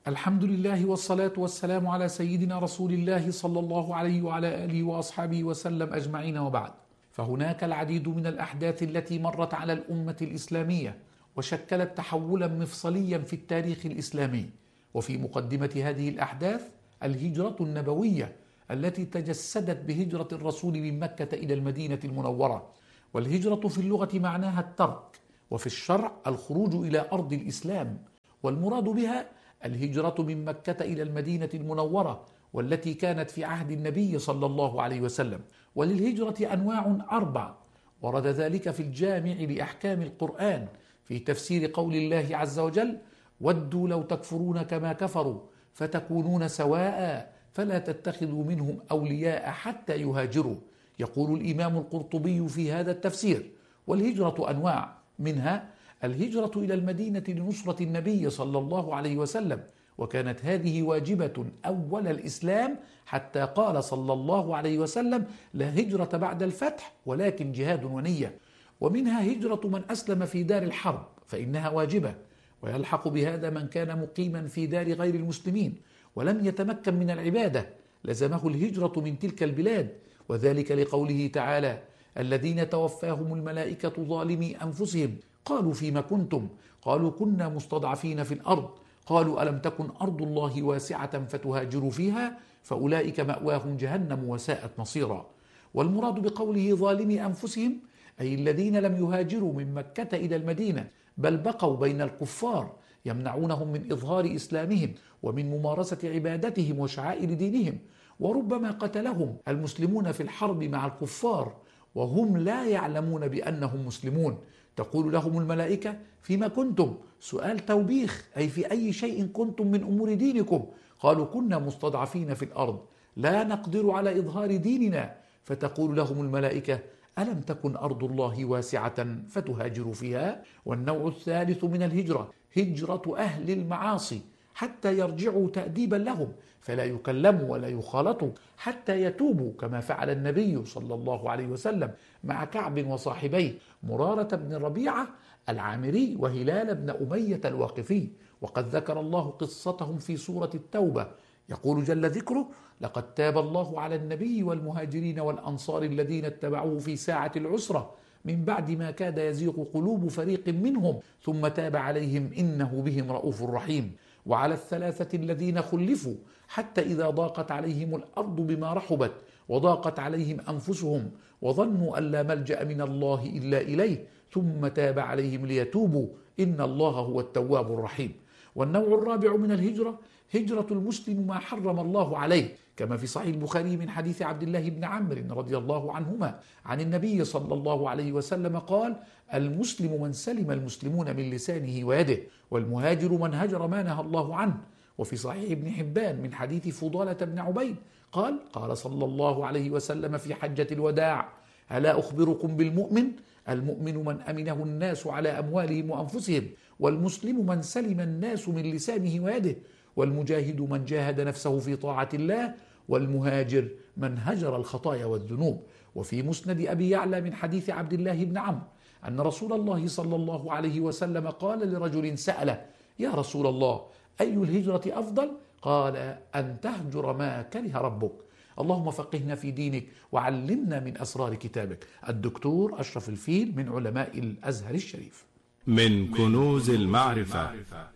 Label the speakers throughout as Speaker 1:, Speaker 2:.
Speaker 1: الحمد لله والصلاة والسلام على سيدنا رسول الله صلى الله عليه وعلى آله وأصحابه وسلم أجمعين، وبعد. فهناك العديد من الأحداث التي مرت على الأمة الإسلامية وشكلت تحولا مفصليا في التاريخ الإسلامي، وفي مقدمة هذه الأحداث الهجرة النبوية التي تجسدت بهجرة الرسول من مكة إلى المدينة المنورة. والهجرة في اللغة معناها الترك، وفي الشرع الخروج إلى أرض الإسلام، والمراد بها الهجرة من مكة إلى المدينة المنورة، والتي كانت في عهد النبي صلى الله عليه وسلم. وللهجرة أنواع 4 ورد ذلك في الجامع لأحكام القرآن في تفسير قول الله عز وجل: ودوا لو تكفرون كما كفروا فتكونون سواء فلا تتخذوا منهم أولياء حتى يهاجروا. يقول الإمام القرطبي في هذا التفسير: والهجرة أنواع، منها الهجرة إلى المدينة لنصرة النبي صلى الله عليه وسلم، وكانت هذه واجبة أول الإسلام، حتى قال صلى الله عليه وسلم: لا هجرة بعد الفتح ولكن جهاد ونية. ومنها هجرة من أسلم في دار الحرب فإنها واجبة، ويلحق بهذا من كان مقيما في دار غير المسلمين ولم يتمكن من العبادة، لزمه الهجرة من تلك البلاد، وذلك لقوله تعالى: الذين توفاهم الملائكة ظالمي أنفسهم قالوا فيما كنتم؟ قالوا كنا مستضعفين في الأرض، قالوا ألم تكن أرض الله واسعة فتهاجروا فيها فأولئك مأواهم جهنم وساءت مصيرا. والمراد بقوله ظالمي أنفسهم أي الذين لم يهاجروا من مكة إلى المدينة، بل بقوا بين الكفار يمنعونهم من إظهار إسلامهم ومن ممارسة عبادتهم وشعائر دينهم، وربما قتلهم المسلمون في الحرب مع الكفار وهم لا يعلمون بأنهم مسلمون. تقول لهم الملائكة: فيما كنتم؟ سؤال توبيخ، أي في أي شيء كنتم من أمور دينكم؟ قالوا كنا مستضعفين في الأرض لا نقدر على إظهار ديننا. فتقول لهم الملائكة: ألم تكن أرض الله واسعة فتهاجروا فيها؟ والنوع الثالث من الهجرة هجرة أهل المعاصي حتى يرجعوا تأديبا لهم، فلا يكلموا ولا يخالطوا حتى يتوبوا، كما فعل النبي صلى الله عليه وسلم مع كعب وصاحبيه مرارة بن ربيعة العامري وهلال بن أمية الواقفي، وقد ذكر الله قصتهم في سورة التوبة. يقول جل ذكره: لقد تاب الله على النبي والمهاجرين والأنصار الذين اتبعوه في ساعة العسرة من بعد ما كاد يزيغ قلوب فريق منهم ثم تاب عليهم إنه بهم رؤوف رحيم. وعلى الثلاثة الذين خلفوا حتى إذا ضاقت عليهم الأرض بما رحبت وضاقت عليهم أنفسهم وظنوا أن لا ملجأ من الله إلا إليه ثم تاب عليهم ليتوبوا إن الله هو التواب الرحيم. والنوع الرابع من الهجرة هجرة المسلم ما حرم الله عليه، كما في صحيح البخاري من حديث عبد الله بن عمرو رضي الله عنهما عن النبي صلى الله عليه وسلم قال: المسلم من سلم المسلمون من لسانه ويده، والمهاجر من هجر ما نهى الله عنه. وفي صحيح ابن حبان من حديث فضالة بن عبيد قال صلى الله عليه وسلم في حجة الوداع: ألا أخبركم بالمؤمن؟ المؤمن من أمنه الناس على أموالهم وأنفسهم، والمسلم من سلم الناس من لسانه ويده، والمجاهد من جاهد نفسه في طاعة الله، والمهاجر من هجر الخطايا والذنوب. وفي مسند أبي يعلى من حديث عبد الله بن عمرو أن رسول الله صلى الله عليه وسلم قال لرجل سأله: يا رسول الله، أي الهجرة أفضل؟ قال: أن تهجر ما كره ربك. اللهم فقهنا في دينك وعلمنا من أسرار كتابك. الدكتور أشرف الفيل من علماء الأزهر الشريف.
Speaker 2: من كنوز المعرفة،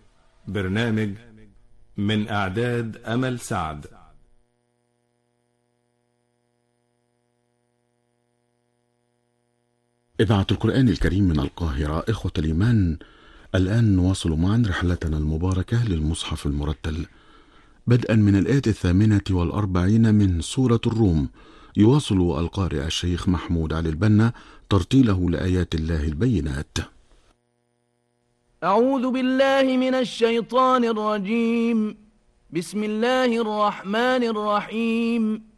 Speaker 2: برنامج من إعداد أمل سعد.
Speaker 3: إذاعة القرآن الكريم من القاهرة. إخوة الإيمان، الآن نواصل معا رحلتنا المباركة للمصحف المرتل بدءا من الآية 48 من سورة الروم. يواصل القارئ الشيخ محمود علي البنا ترتيله لآيات الله البينات.
Speaker 4: أعوذ بالله من الشيطان الرجيم. بسم الله الرحمن الرحيم.